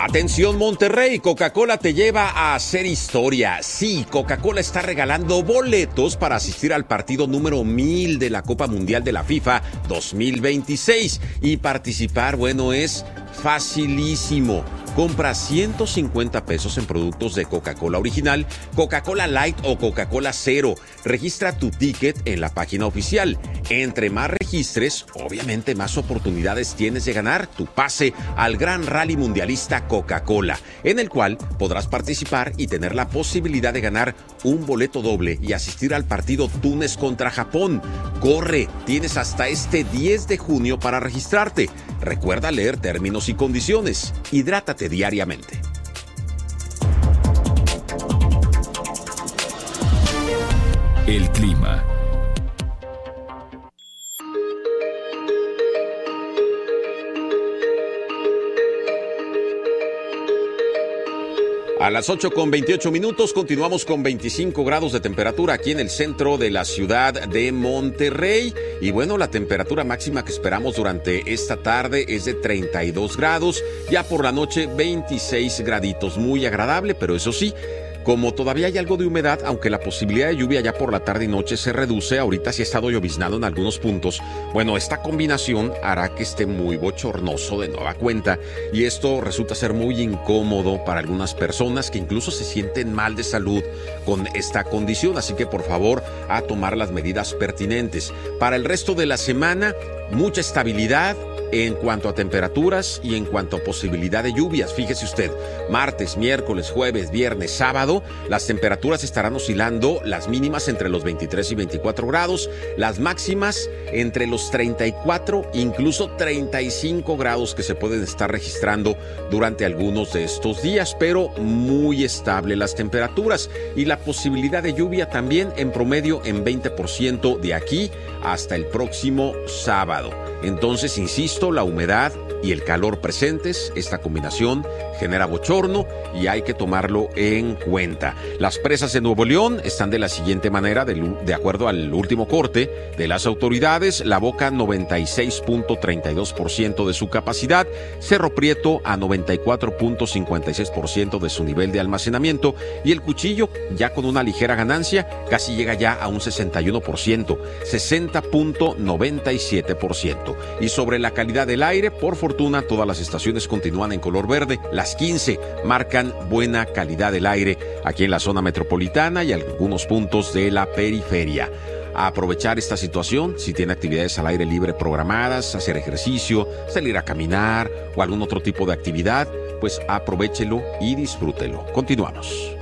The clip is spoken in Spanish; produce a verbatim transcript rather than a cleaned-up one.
Atención Monterrey, Coca-Cola te lleva a hacer historia. Sí, Coca-Cola está regalando boletos para asistir al partido número mil de la Copa Mundial de la FIFA dos mil veintiséis. Y participar, bueno, es facilísimo. Compra ciento cincuenta pesos en productos de Coca-Cola original, Coca-Cola Light o Coca-Cola Cero. Registra tu ticket en la página oficial. Entre más registres, obviamente más oportunidades tienes de ganar tu pase al Gran Rally Mundialista Coca-Cola, en el cual podrás participar y tener la posibilidad de ganar un boleto doble y asistir al partido Túnez contra Japón. Corre, tienes hasta este diez de junio para registrarte. Recuerda leer términos y condiciones. Hidrátate diariamente. El clima. A las ocho con veintiocho minutos continuamos con veinticinco grados de temperatura aquí en el centro de la ciudad de Monterrey. Y bueno, la temperatura máxima que esperamos durante esta tarde es de treinta y dos grados. Ya por la noche veintiséis graditos. Muy agradable, pero eso sí, como todavía hay algo de humedad, aunque la posibilidad de lluvia ya por la tarde y noche se reduce, ahorita sí ha estado lloviznado en algunos puntos. Bueno, esta combinación hará que esté muy bochornoso de nueva cuenta y esto resulta ser muy incómodo para algunas personas que incluso se sienten mal de salud con esta condición. Así que por favor, a tomar las medidas pertinentes. Para el resto de la semana, mucha estabilidad en cuanto a temperaturas y en cuanto a posibilidad de lluvias. Fíjese usted, martes, miércoles, jueves, viernes, sábado, las temperaturas estarán oscilando, las mínimas entre los veintitrés y veinticuatro grados, las máximas entre los treinta y cuatro, incluso treinta y cinco grados que se pueden estar registrando durante algunos de estos días, pero muy estable las temperaturas y la posibilidad de lluvia también en promedio en veinte por ciento de aquí hasta el próximo sábado. Entonces, insisto, la humedad y el calor presentes, esta combinación genera bochorno y hay que tomarlo en cuenta. Las presas de Nuevo León están de la siguiente manera, de, de acuerdo al último corte de las autoridades: La Boca noventa y seis punto treinta y dos por ciento de su capacidad, Cerro Prieto a noventa y cuatro punto cincuenta y seis por ciento de su nivel de almacenamiento y el Cuchillo, ya con una ligera ganancia, casi llega ya a un sesenta y uno por ciento, sesenta punto noventa y siete por ciento. Y sobre la calidad del aire, por fortuna, todas las estaciones continúan en color verde. Las quince marcan buena calidad del aire aquí en la zona metropolitana y algunos puntos de la periferia. A aprovechar esta situación, si tiene actividades al aire libre programadas, hacer ejercicio, salir a caminar o algún otro tipo de actividad, pues aprovéchelo y disfrútelo. Continuamos.